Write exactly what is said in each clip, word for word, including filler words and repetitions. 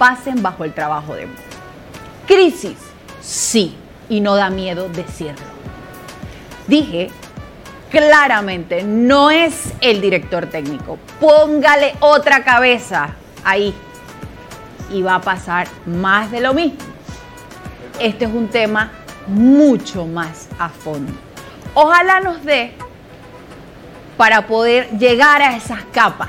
pasen bajo el trabajo de Mou. Crisis, sí, y no da miedo decirlo. Dije claramente, no es el director técnico. Póngale otra cabeza ahí y va a pasar más de lo mismo. Este es un tema mucho más a fondo. Ojalá nos dé para poder llegar a esas capas.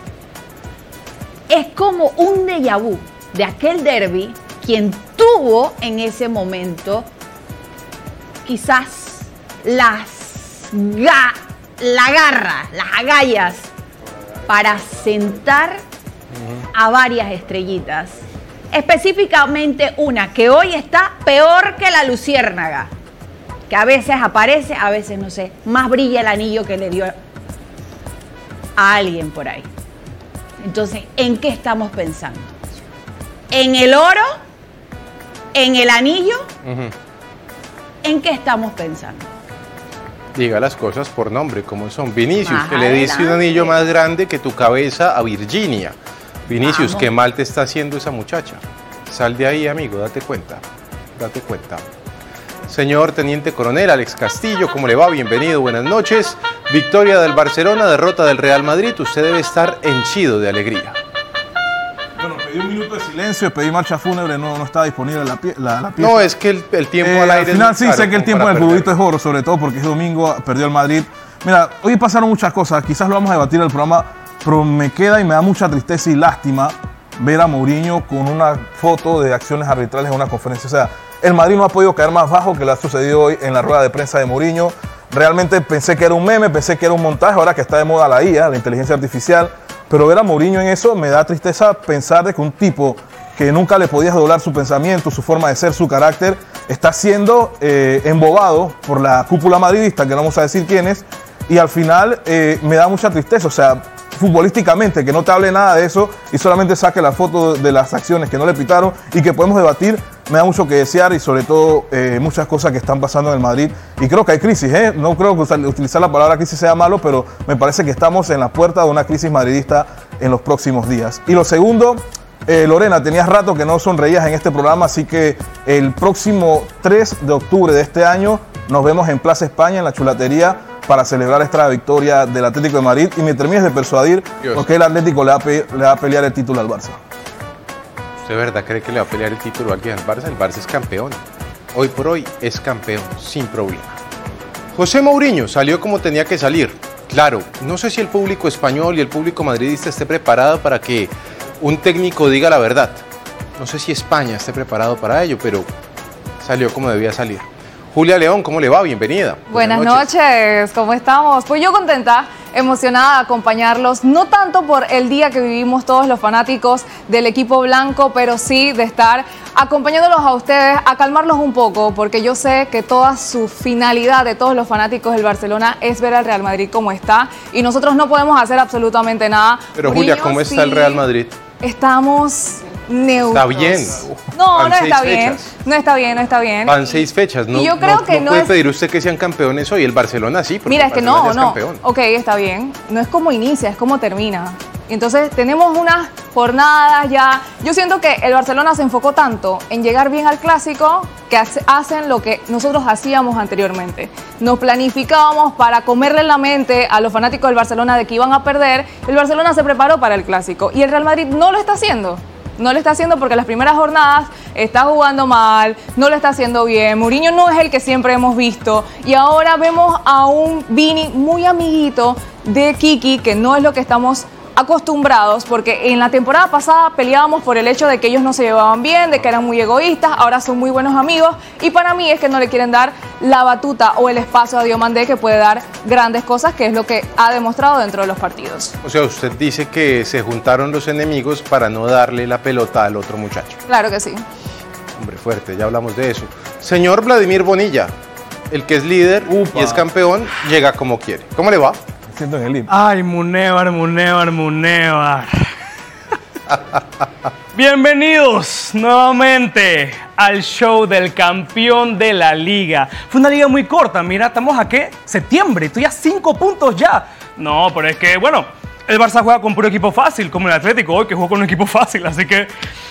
Es como un déjà vu de aquel derbi, quien tuvo en ese momento quizás las ga, la garra, las agallas para sentar a varias estrellitas. Específicamente una que hoy está peor que la luciérnaga, que a veces aparece, a veces no sé, más brilla el anillo que le dio a alguien por ahí. Entonces, ¿en qué estamos pensando? ¿En el oro? ¿En el anillo? Uh-huh. ¿En qué estamos pensando? Diga las cosas por nombre, como son. Vinicius, más que adelante le diste un anillo más grande que tu cabeza a Virginia. Vinicius, qué mal te está haciendo esa muchacha. Sal de ahí, amigo, date cuenta. Date cuenta. Señor Teniente Coronel Alex Castillo, ¿cómo le va? Bienvenido, buenas noches. Victoria del Barcelona, derrota del Real Madrid. Usted debe estar henchido de alegría. Bueno, pedí un minuto de silencio, pedí marcha fúnebre, no, no estaba disponible la, pie, la, la pieza. No, es que el, el tiempo eh, al aire... Al final sí, claro, sé que el tiempo del futbolito es oro, sobre todo porque es domingo, perdió el Madrid. Mira, hoy pasaron muchas cosas, quizás lo vamos a debatir en el programa, pero me queda y me da mucha tristeza y lástima ver a Mourinho con una foto de acciones arbitrales en una conferencia. O sea, el Madrid no ha podido caer más bajo que lo ha sucedido hoy en la rueda de prensa de Mourinho. Realmente pensé que era un meme, pensé que era un montaje, ahora que está de moda la I A, la inteligencia artificial. Pero ver a Mourinho en eso me da tristeza pensar de que un tipo que nunca le podías doblar su pensamiento, su forma de ser, su carácter, está siendo eh, embobado por la cúpula madridista, que no vamos a decir quién es, y al final eh, me da mucha tristeza. O sea, futbolísticamente, que no te hable nada de eso y solamente saque la foto de las acciones que no le pitaron y que podemos debatir, me da mucho que desear y sobre todo eh, muchas cosas que están pasando en el Madrid. Y creo que hay crisis, ¿eh? No creo que utilizar la palabra crisis sea malo, pero me parece que estamos en la puerta de una crisis madridista en los próximos días. Y lo segundo, eh, Lorena, tenías rato que no sonreías en este programa, así que el próximo tres de octubre de este año nos vemos en Plaza España, en la Chulatería, para celebrar esta victoria del Atlético de Madrid y me termines de persuadir Dios. Porque el Atlético le va, a pe- le va a pelear el título al Barça. ¿Usted de verdad cree que le va a pelear el título a alguien al Barça? El Barça es campeón. Hoy por hoy es campeón, sin problema. José Mourinho salió como tenía que salir. Claro, no sé si el público español y el público madridista esté preparado para que un técnico diga la verdad. No sé si España esté preparado para ello, pero salió como debía salir. Julia León, ¿cómo le va? Bienvenida. Buenas, Buenas noches. noches, ¿cómo estamos? Pues yo contenta, emocionada de acompañarlos, no tanto por el día que vivimos todos los fanáticos del equipo blanco, pero sí de estar acompañándolos a ustedes, a calmarlos un poco, porque yo sé que toda su finalidad de todos los fanáticos del Barcelona es ver al Real Madrid como está, y nosotros no podemos hacer absolutamente nada. Pero Mourinho, Julia, ¿cómo está sí, el Real Madrid? Estamos... neutros. Está bien. No, Van no está bien. Fechas. No está bien, no está bien. Van seis fechas. No, y yo creo no, que no no puede es... pedir usted que sean campeones hoy. El Barcelona sí, porque Mira, el es que Barcelona no, es no. campeón. Ok, está bien. No es como inicia, es como termina. Entonces tenemos unas jornadas ya. Yo siento que el Barcelona se enfocó tanto en llegar bien al Clásico que hace, hacen lo que nosotros hacíamos anteriormente. Nos planificábamos para comerle la mente a los fanáticos del Barcelona de que iban a perder. El Barcelona se preparó para el Clásico y el Real Madrid no lo está haciendo. No lo está haciendo porque las primeras jornadas está jugando mal, no lo está haciendo bien. Mourinho no es el que siempre hemos visto. Y ahora vemos a un Vini muy amiguito de Kiki, que no es lo que estamos acostumbrados, porque en la temporada pasada peleábamos por el hecho de que ellos no se llevaban bien, de que eran muy egoístas, ahora son muy buenos amigos, y para mí es que no le quieren dar la batuta o el espacio a Diomandé, que puede dar grandes cosas, que es lo que ha demostrado dentro de los partidos. O sea, usted dice que se juntaron los enemigos para no darle la pelota al otro muchacho. Claro que sí. Hombre, fuerte, ya hablamos de eso. Señor Vladimir Bonilla, el que es líder Upa. y es campeón, llega como quiere. ¿Cómo le va? Siento en el himno. Ay, Munévar, Munévar, Munévar. Bienvenidos nuevamente al show del campeón de la liga. Fue una liga muy corta, mira, estamos a ¿qué? Septiembre, estoy a cinco puntos ya. No, pero es que, bueno, el Barça juega con puro equipo fácil, como el Atlético hoy, que jugó con un equipo fácil, así que